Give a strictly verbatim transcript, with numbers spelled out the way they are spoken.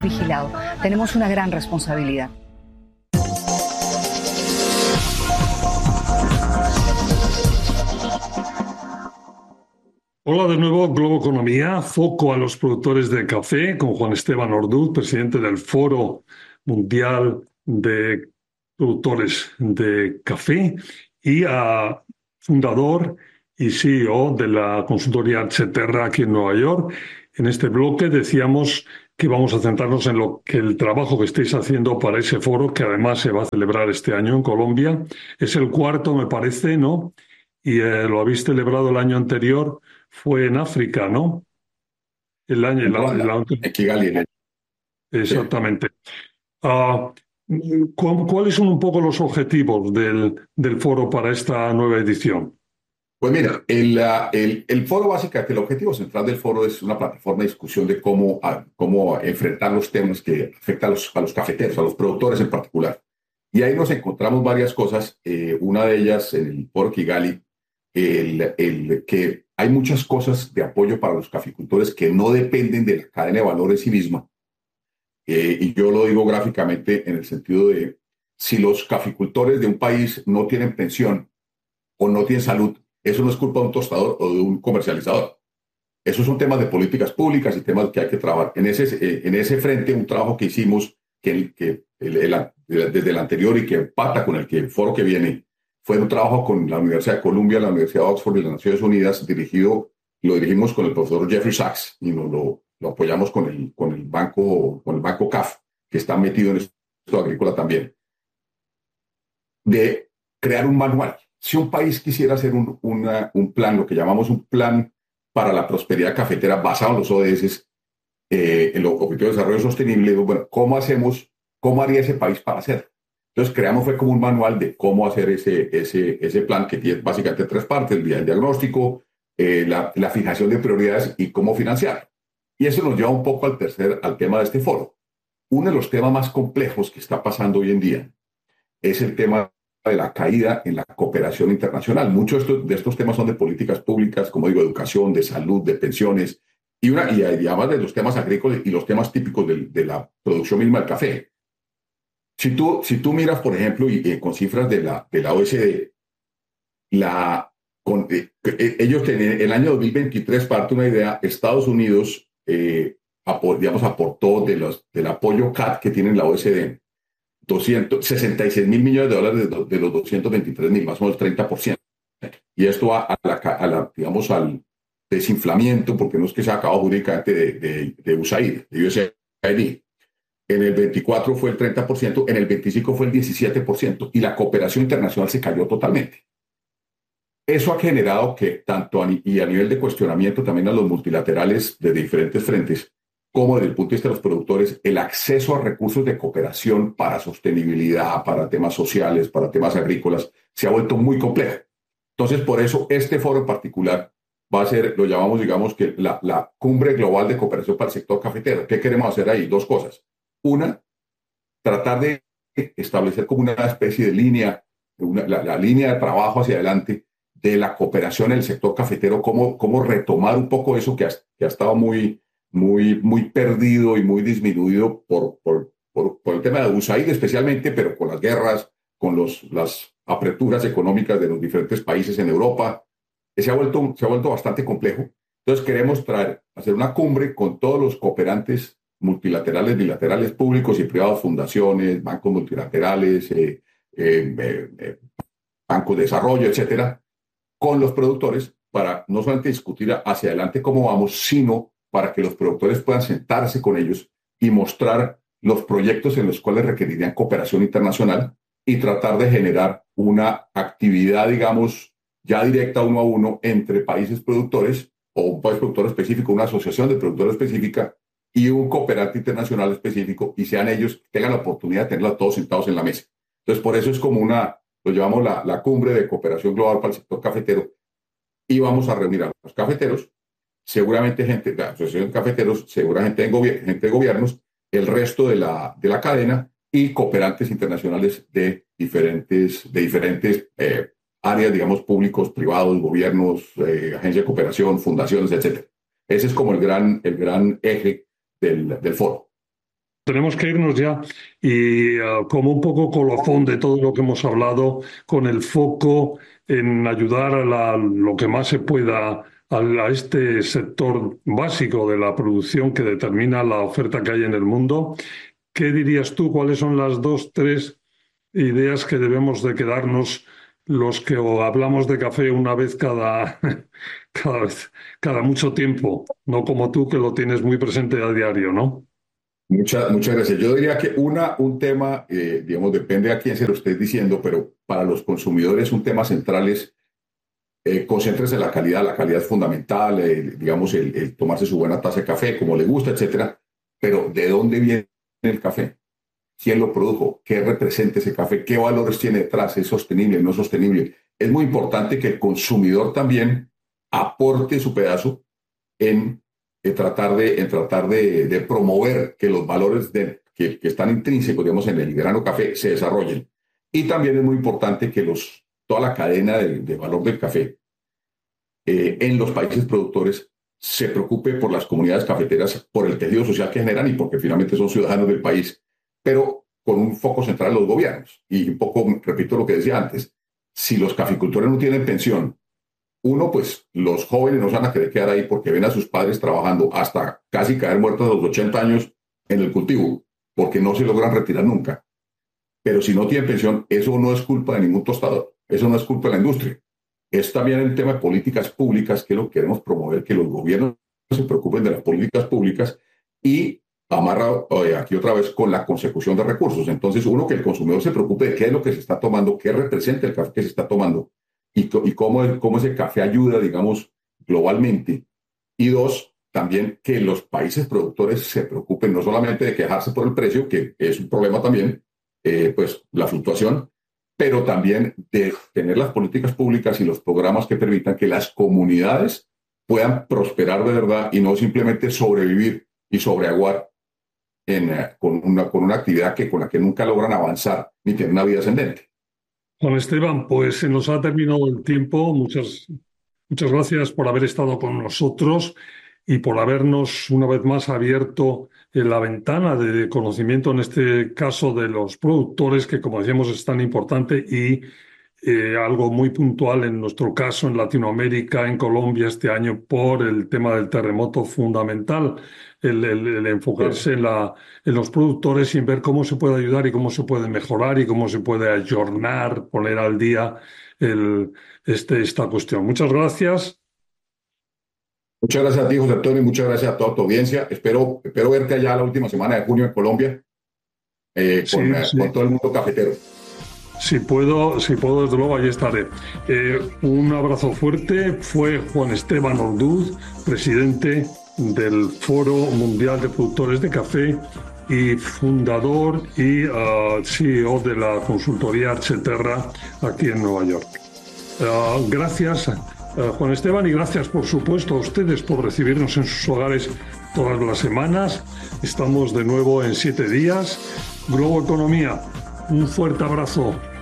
vigilado. Tenemos una gran responsabilidad. Hola de nuevo, Globo Economía, foco a los productores de café, con Juan Esteban Orduz, presidente del Foro Mundial de Productores de Café y a fundador y C E O de la consultoría Etcétera aquí en Nueva York. En este bloque decíamos que vamos a centrarnos en lo que el trabajo que estáis haciendo para ese foro, que además se va a celebrar este año en Colombia. Es el cuarto, me parece, ¿no? Y eh, lo habéis celebrado el año anterior. Fue en África, ¿no? El año, En el, el, Ruanda, el, en Kigali. Sí. exactamente. Uh, ¿Cuáles son un poco los objetivos del, del foro para esta nueva edición? Pues mira, el, uh, el, el foro básicamente, el objetivo central del foro es una plataforma de discusión de cómo, uh, cómo enfrentar los temas que afectan a los, a los cafeteros, a los productores en particular. Y ahí nos encontramos varias cosas. Eh, una de ellas en el foro Kigali, el, el, que hay muchas cosas de apoyo para los caficultores que no dependen de la cadena de valor en sí misma. Eh, y yo lo digo gráficamente en el sentido de si los caficultores de un país no tienen pensión o no tienen salud, eso no es culpa de un tostador o de un comercializador. Esos son temas de políticas públicas y temas que hay que trabajar. En ese, eh, en ese frente, un trabajo que hicimos que, que el, el, desde el anterior y que empata con el, que, el foro que viene, fue un trabajo con la Universidad de Columbia, la Universidad de Oxford y las Naciones Unidas, dirigido, lo dirigimos con el profesor Jeffrey Sachs y nos lo, lo apoyamos con el, con, el banco, con el banco C A F, que está metido en esto agrícola también, de crear un manual. Si un país quisiera hacer un, una, un plan, lo que llamamos un plan para la prosperidad cafetera basado en los O D S, eh, en los Objetivos de Desarrollo Sostenible, bueno, ¿cómo hacemos, cómo haría ese país para hacerlo? Entonces creamos fue como un manual de cómo hacer ese, ese, ese plan que tiene básicamente tres partes: el diagnóstico, eh, la, la fijación de prioridades y cómo financiar. Y eso nos lleva un poco al tercer, al tema de este foro. Uno de los temas más complejos que está pasando hoy en día es el tema de la caída en la cooperación internacional. Muchos de estos, de estos temas son de políticas públicas, como digo, educación, de salud, de pensiones, y, una, y además de los temas agrícolas y los temas típicos de, de la producción misma del café. Si tú, si tú miras, por ejemplo, y, y con cifras de la, de la O E C D, la, con, eh, eh, ellos tienen, el año dos mil veintitrés, parte una idea, Estados Unidos, eh, apor, digamos, aportó de los, del apoyo C A T que tiene la O E C D, doscientos sesenta y seis mil millones de dólares de, de los doscientos veintitrés mil, más o menos treinta por ciento. Y esto va a la, a la, digamos, al desinflamiento, porque no es que se ha acabado jurídicamente de, de, de U S A I D, de U S A I D. En el veinticuatro fue el treinta por ciento, en el veinticinco fue el diecisiete por ciento, y la cooperación internacional se cayó totalmente. Eso ha generado que, tanto a, y a nivel de cuestionamiento también a los multilaterales de diferentes frentes, como desde el punto de vista de los productores, el acceso a recursos de cooperación para sostenibilidad, para temas sociales, para temas agrícolas, se ha vuelto muy complejo. Entonces, por eso, este foro en particular va a ser, lo llamamos, digamos, que la, la cumbre global de cooperación para el sector cafetero. ¿Qué queremos hacer ahí? Dos cosas. Una, tratar de establecer como una especie de línea, una, la, la línea de trabajo hacia adelante de la cooperación en el sector cafetero, cómo, cómo retomar un poco eso que ha, que ha estado muy, muy, muy perdido y muy disminuido por, por, por, por el tema de U S A I D especialmente, pero con las guerras, con los, las aperturas económicas de los diferentes países en Europa, que se ha vuelto, se ha vuelto bastante complejo. Entonces queremos traer, hacer una cumbre con todos los cooperantes multilaterales, bilaterales, públicos y privados, fundaciones, bancos multilaterales, eh, eh, eh, bancos de desarrollo, etcétera, con los productores para no solamente discutir hacia adelante cómo vamos, sino para que los productores puedan sentarse con ellos y mostrar los proyectos en los cuales requerirían cooperación internacional y tratar de generar una actividad, digamos, ya directa uno a uno entre países productores o un país productor específico, una asociación de productores específica y un cooperante internacional específico, y sean ellos, tengan la oportunidad de tenerlos todos sentados en la mesa. Entonces, por eso es como una, lo llamamos la, la cumbre de cooperación global para el sector cafetero, y vamos a reunir a los cafeteros, seguramente gente de la asociación de cafeteros, seguramente gente, gente de gobiernos, el resto de la, de la cadena y cooperantes internacionales de diferentes, de diferentes eh, áreas, digamos, públicos, privados, gobiernos, eh, agencias de cooperación, fundaciones, etcétera. Ese es como el gran, el gran eje del, del foro. Tenemos que irnos ya y uh, como un poco colofón de todo lo que hemos hablado, con el foco en ayudar a la- lo que más se pueda a, a este sector básico de la producción que determina la oferta que hay en el mundo. ¿Qué dirías tú? ¿Cuáles son las dos, tres ideas que debemos de quedarnos los que o hablamos de café una vez cada, cada vez, cada mucho tiempo? No como tú que lo tienes muy presente a diario, ¿no? Muchas, muchas gracias. Yo diría que una, un tema, eh, digamos, depende a quién se lo estés diciendo, pero para los consumidores un tema central es eh, concéntrese en la calidad. La calidad es fundamental, eh, digamos, el, el tomarse su buena taza de café, como le gusta, etcétera. Pero ¿de dónde viene el café? ¿Quién lo produjo? ¿Qué representa ese café? ¿Qué valores tiene detrás? ¿Es sostenible? ¿No es sostenible? Es muy importante que el consumidor también aporte su pedazo en, en tratar, de, en tratar de, de promover que los valores de, que, que están intrínsecos, digamos, en el grano café se desarrollen. Y también es muy importante que los, toda la cadena de, de valor del café eh, en los países productores se preocupe por las comunidades cafeteras, por el tejido social que generan y porque finalmente son ciudadanos del país, pero con un foco central en los gobiernos. Y un poco, repito lo que decía antes, si los caficultores no tienen pensión, uno, pues los jóvenes no se van a querer quedar ahí porque ven a sus padres trabajando hasta casi caer muertos a los ochenta años en el cultivo, porque no se logran retirar nunca. Pero si no tienen pensión, eso no es culpa de ningún tostador, eso no es culpa de la industria. Es también el tema de políticas públicas, que es lo que queremos promover, que los gobiernos se preocupen de las políticas públicas y amarra eh, aquí otra vez con la consecución de recursos. Entonces, uno, que el consumidor se preocupe de qué es lo que se está tomando, qué representa el café que se está tomando y, y cómo, cómo ese café ayuda, digamos, globalmente. Y dos, también que los países productores se preocupen no solamente de quejarse por el precio, que es un problema también, eh, pues la fluctuación, pero también de tener las políticas públicas y los programas que permitan que las comunidades puedan prosperar de verdad y no simplemente sobrevivir y sobreaguar en, eh, con, una, con una actividad que, con la que nunca logran avanzar ni tener una vida ascendente. Juan Esteban, pues se nos ha terminado el tiempo. Muchas, muchas gracias por haber estado con nosotros y por habernos una vez más abierto en la ventana de conocimiento, en este caso de los productores, que como decíamos es tan importante y eh, algo muy puntual en nuestro caso en Latinoamérica, en Colombia este año, por el tema del terremoto fundamental, el, el- el Sí. enfocarse en la, en los productores y en ver cómo se puede ayudar y cómo se puede mejorar y cómo se puede ayornar, poner al día el, este, esta cuestión. Muchas gracias. Muchas gracias a ti, José Antonio, y muchas gracias a toda tu audiencia. Espero, espero verte allá la última semana de junio en Colombia eh, Sí, con, eh, sí. con todo el mundo cafetero. Si puedo, si puedo, desde luego, allí estaré. Eh, un abrazo fuerte. Fue Juan Esteban Orduz, presidente del Foro Mundial de Productores de Café y fundador y uh, C E O de la consultoría Archeterra aquí en Nueva York. Uh, gracias, uh, Juan Esteban, y gracias, por supuesto, a ustedes por recibirnos en sus hogares todas las semanas. Estamos de nuevo en siete días. Globo Economía. Un fuerte abrazo.